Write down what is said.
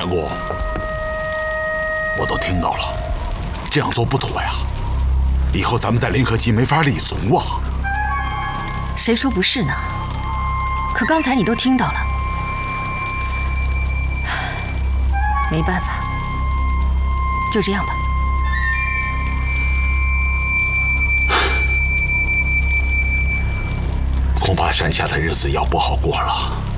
相公，我都听到了，这样做不妥呀。以后咱们在灵河集没法立足啊。 谁说不是呢？可刚才你都听到了，没办法，就这样吧。 恐怕山下的日子要不好过了。